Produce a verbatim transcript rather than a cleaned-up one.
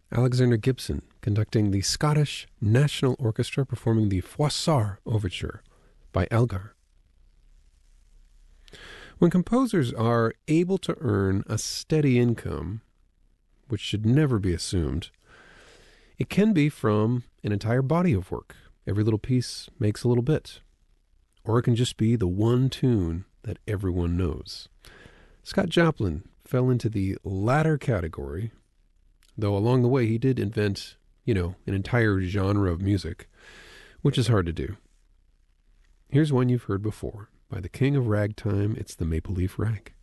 Alexander Gibson conducting the Scottish National Orchestra performing the Froissart Overture by Elgar. When composers are able to earn a steady income, which should never be assumed, it can be from an entire body of work. Every little piece makes a little bit. Or it can just be the one tune that everyone knows. Scott Joplin fell into the latter category, though along the way he did invent, you know, an entire genre of music, which is hard to do. Here's one you've heard before. By the king of ragtime, it's the Maple Leaf Rag.